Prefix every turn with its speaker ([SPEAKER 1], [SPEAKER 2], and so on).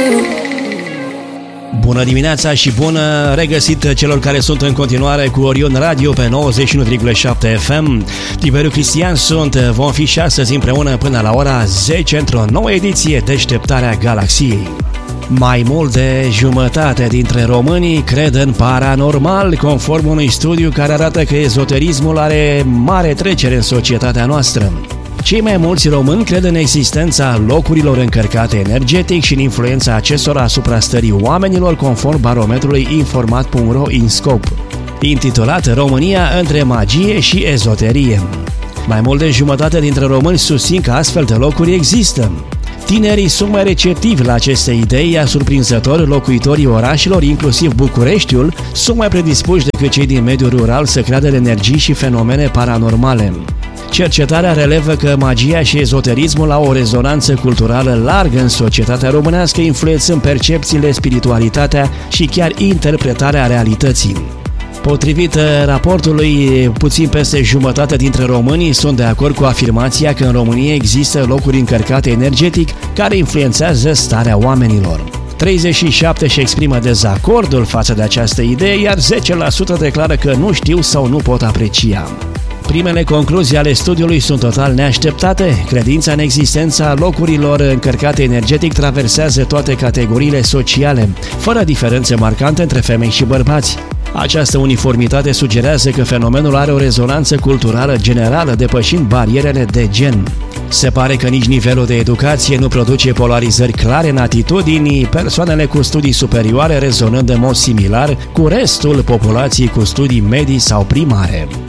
[SPEAKER 1] Bună dimineața și bună regăsit celor care sunt în continuare cu Orion Radio pe 91,7 FM. Tiberiu Cristian sunt, vom fi și astăzi împreună până la ora 10 într-o nouă ediție Deșteptarea Galaxiei. Mai mult de jumătate dintre românii cred în paranormal, conform unui studiu care arată că ezoterismul are mare trecere în societatea noastră. Cei mai mulți români cred în existența locurilor încărcate energetic și în influența acestora asupra stării oamenilor, conform barometrului informat.ro INSCOP, intitulat România între magie și ezoterie. Mai mult de jumătate dintre români susțin că astfel de locuri există. Tinerii sunt mai receptivi la aceste idei, iar surprinzător, locuitorii orașelor, inclusiv Bucureștiul, sunt mai predispuși decât cei din mediul rural să creadă în energii și fenomene paranormale. Cercetarea relevă că magia și ezoterismul au o rezonanță culturală largă în societatea românească, influențând percepțiile, spiritualitatea și chiar interpretarea realității. Potrivit raportului, puțin peste jumătate dintre românii sunt de acord cu afirmația că în România există locuri încărcate energetic care influențează starea oamenilor. 37% își exprimă dezacordul față de această idee, iar 10% declară că nu știu sau nu pot aprecia. Primele concluzii ale studiului sunt total neașteptate. Credința în existența locurilor încărcate energetic traversează toate categoriile sociale, fără diferențe marcante între femei și bărbați. Această uniformitate sugerează că fenomenul are o rezonanță culturală generală, depășind barierele de gen. Se pare că nici nivelul de educație nu produce polarizări clare în atitudini, persoanele cu studii superioare rezonând în mod similar cu restul populației cu studii medii sau primare.